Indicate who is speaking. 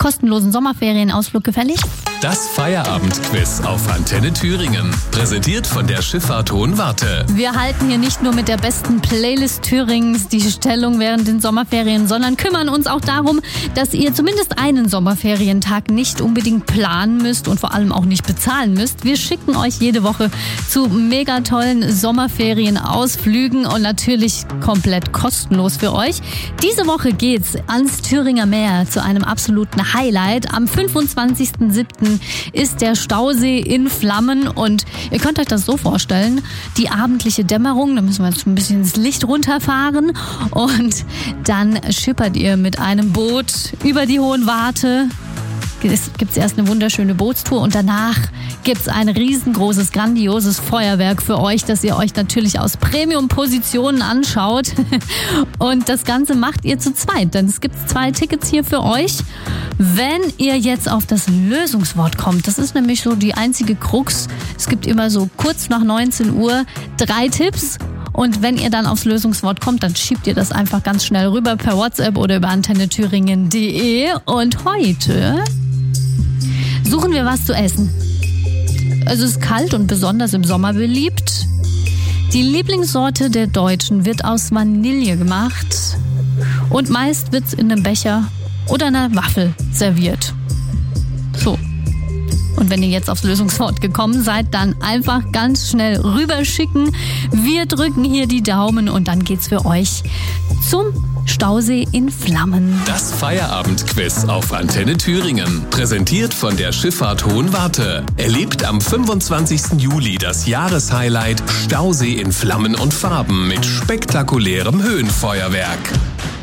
Speaker 1: kostenlosen Sommerferienausflug gefällig?
Speaker 2: Das Feierabendquiz auf Antenne Thüringen. Präsentiert von der Schifffahrt Hohenwarte.
Speaker 1: Wir halten hier nicht nur mit der besten Playlist Thürings die Stellung während den Sommerferien, sondern kümmern uns auch darum, dass ihr zumindest einen Sommerferientag nicht unbedingt planen müsst und vor allem auch nicht bezahlen müsst. Wir schicken euch jede Woche zu mega tollen Sommerferienausflügen und natürlich komplett kostenlos für euch. Diese Woche geht's ans Thüringer Meer zu einem absoluten Highlight. Am 25.07. ist der Stausee in Flammen und ihr könnt euch das so vorstellen, die abendliche Dämmerung, da müssen wir jetzt ein bisschen das Licht runterfahren und dann schippert ihr mit einem Boot über die Hohenwarte. Gibt's erst eine wunderschöne Bootstour und danach gibt's ein riesengroßes, grandioses Feuerwerk für euch, das ihr euch natürlich aus Premium-Positionen anschaut. Und das Ganze macht ihr zu zweit, denn es gibt 2 Tickets hier für euch. Wenn ihr jetzt auf das Lösungswort kommt, das ist nämlich so die einzige Krux. Es gibt immer so kurz nach 19 Uhr 3 Tipps. Und wenn ihr dann aufs Lösungswort kommt, dann schiebt ihr das einfach ganz schnell rüber per WhatsApp oder über antennethüringen.de. Und heute suchen wir was zu essen. Es ist kalt und besonders im Sommer beliebt. Die Lieblingssorte der Deutschen wird aus Vanille gemacht. Und meist wird's in einem Becher oder einer Waffel serviert. So. Und wenn ihr jetzt aufs Lösungswort gekommen seid, dann einfach ganz schnell rüberschicken. Wir drücken hier die Daumen und dann geht's für euch zum Stausee in Flammen.
Speaker 2: Das Feierabendquiz auf Antenne Thüringen. Präsentiert von der Schifffahrt Hohenwarte. Erlebt am 25. Juli das Jahreshighlight Stausee in Flammen und Farben mit spektakulärem Höhenfeuerwerk.